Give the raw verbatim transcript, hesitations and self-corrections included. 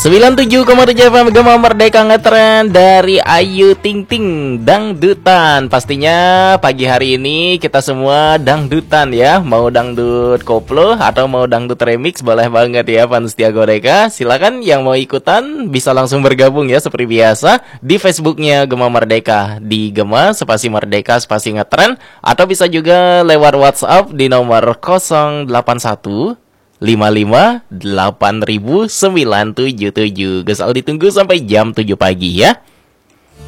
sembilan puluh tujuh koma tujuh F M Gema Merdeka ngetren dari Ayu Ting Ting dangdutan. Pastinya pagi hari ini kita semua dangdutan ya. Mau dangdut koplo atau mau dangdut remix boleh banget ya fans Tiago Deka. Silakan yang mau ikutan bisa langsung bergabung ya seperti biasa di Facebooknya Gema Merdeka, di Gema spasi Merdeka spasi ngetren, atau bisa juga lewat WhatsApp di nomor nol delapan satu lima lima delapan sembilan tujuh tujuh. Gesal ditunggu sampai jam tujuh pagi ya.